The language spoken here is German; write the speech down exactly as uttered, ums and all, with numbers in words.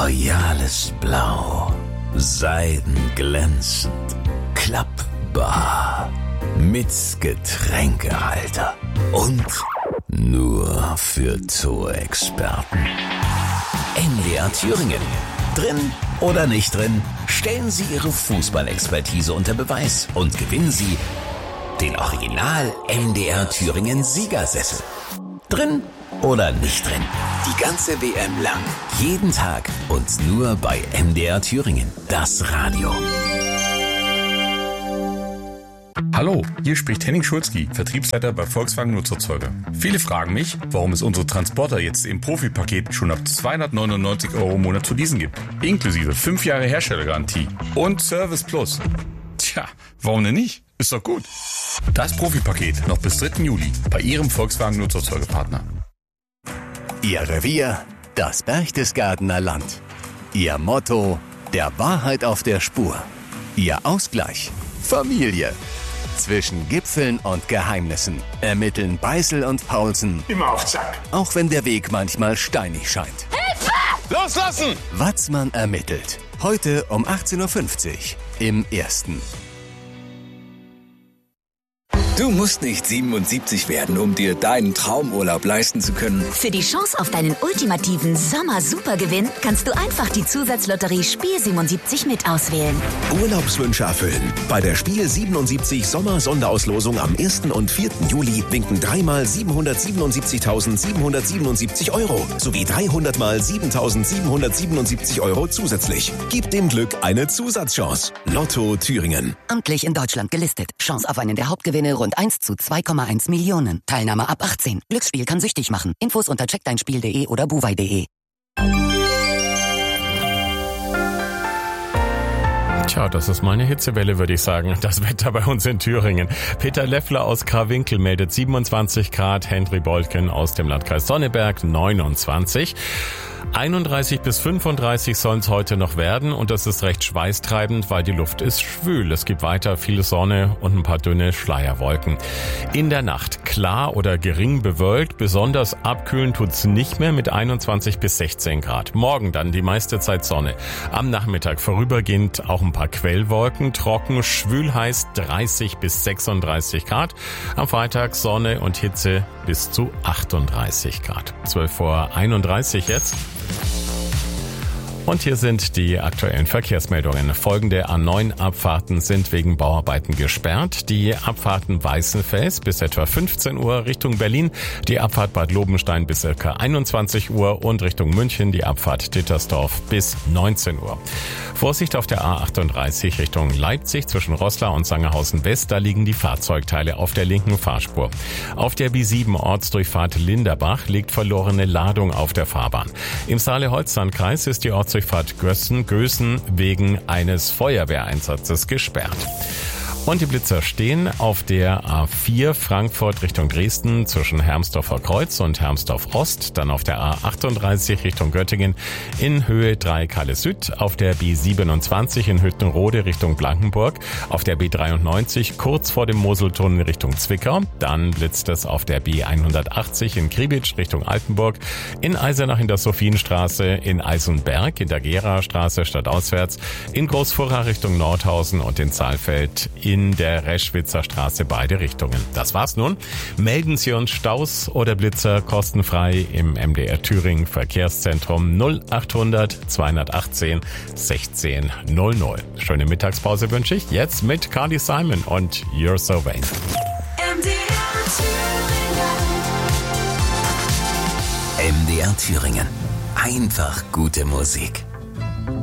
royales Blau, seidenglänzend, klappbar, mit Getränkehalter und nur für Torexperten. M D R Thüringen. Drin oder nicht drin, stellen Sie Ihre Fußballexpertise unter Beweis und gewinnen Sie den Original M D R Thüringen Siegersessel. Drin oder nicht drin, die ganze W M lang, jeden Tag und nur bei M D R Thüringen, das Radio. Hallo, hier spricht Henning Schulzki, Vertriebsleiter bei Volkswagen Nutzerzeuger. Viele fragen mich, warum es unsere Transporter jetzt im Profipaket schon ab zweihundertneunundneunzig Euro im Monat zu leasen gibt. Inklusive fünf Jahre Herstellergarantie und Service Plus. Tja, warum denn nicht? Ist doch gut. Das Profipaket noch bis dritten Juli bei Ihrem Volkswagen Nutzerzeugerpartner. Ihr Revier, das Berchtesgadener Land. Ihr Motto, der Wahrheit auf der Spur. Ihr Ausgleich, Familie. Zwischen Gipfeln und Geheimnissen ermitteln Beißel und Paulsen. Immer auf Zack. Auch wenn der Weg manchmal steinig scheint. Hilfe! Loslassen! Watzmann ermittelt. Heute um achtzehn Uhr fünfzig im Ersten. Du musst nicht siebenundsiebzig werden, um dir deinen Traumurlaub leisten zu können. Für die Chance auf deinen ultimativen Sommer-Supergewinn kannst du einfach die Zusatzlotterie Spiel siebenundsiebzig mit auswählen. Urlaubswünsche erfüllen. Bei der Spiel siebenundsiebzig Sommer-Sonderauslosung am ersten und vierten Juli winken dreimal siebenhundertsiebenundsiebzigtausendsiebenhundertsiebenundsiebzig Euro sowie dreihundert mal siebentausendsiebenhundertsiebenundsiebzig Euro zusätzlich. Gib dem Glück eine Zusatzchance. Lotto Thüringen. Amtlich in Deutschland gelistet. Chance auf einen der Hauptgewinne rund eins zu zwei Komma eins Millionen. Teilnahme ab achtzehn. Glücksspiel kann süchtig machen. Infos unter check dein spiel punkt de oder buwei punkt de. Tja, das ist mal eine Hitzewelle, würde ich sagen. Das Wetter bei uns in Thüringen. Peter Leffler aus Krawinkel meldet siebenundzwanzig Grad. Henry Boltgen aus dem Landkreis Sonneberg neunundzwanzig. einunddreißig bis fünfunddreißig sollen es heute noch werden und das ist recht schweißtreibend, weil die Luft ist schwül. Es gibt weiter viel Sonne und ein paar dünne Schleierwolken. In der Nacht klar oder gering bewölkt, besonders abkühlen tut's nicht mehr mit einundzwanzig bis sechzehn Grad. Morgen dann die meiste Zeit Sonne. Am Nachmittag vorübergehend auch ein paar Quellwolken, trocken, schwül heiß dreißig bis sechsunddreißig Grad. Am Freitag Sonne und Hitze bis zu achtunddreißig Grad. zwölf vor einunddreißig jetzt. Und hier sind die aktuellen Verkehrsmeldungen. Folgende A neun Abfahrten sind wegen Bauarbeiten gesperrt. Die Abfahrten Weißenfels bis etwa fünfzehn Uhr Richtung Berlin, die Abfahrt Bad Lobenstein bis ca. einundzwanzig Uhr und Richtung München die Abfahrt Dittersdorf bis neunzehn Uhr. Vorsicht auf der A achtunddreißig Richtung Leipzig zwischen Roßla und Sangerhausen West, da liegen die Fahrzeugteile auf der linken Fahrspur. Auf der B sieben Ortsdurchfahrt Linderbach liegt verlorene Ladung auf der Fahrbahn. Im Saale-Holzland-Kreis ist die Ortsdurchfahrt Gössen-Gösen wegen eines Feuerwehreinsatzes gesperrt. Und die Blitzer stehen auf der A vier Frankfurt Richtung Dresden zwischen Hermsdorfer Kreuz und Hermsdorf Ost, dann auf der A achtunddreißig Richtung Göttingen in Höhe drei Kalle Süd, auf der B siebenundzwanzig in Hüttenrode Richtung Blankenburg, auf der B dreiundneunzig kurz vor dem Moseltunnel Richtung Zwickau, dann blitzt es auf der B hundertachtzig in Kriebitsch Richtung Altenburg, in Eisenach in der Sophienstraße, in Eisenberg in der Gera-Straße stadtauswärts, in Großfurra Richtung Nordhausen und in Saalfeld in der Reschwitzer Straße beide Richtungen. Das war's nun. Melden Sie uns Staus oder Blitzer kostenfrei im M D R Thüringen Verkehrszentrum null achthundert zweihundertachtzehn sechzehn null null. Schöne Mittagspause wünsche ich jetzt mit Carly Simon und You're So Vain. M D R Thüringen. M D R Thüringen. Einfach gute Musik.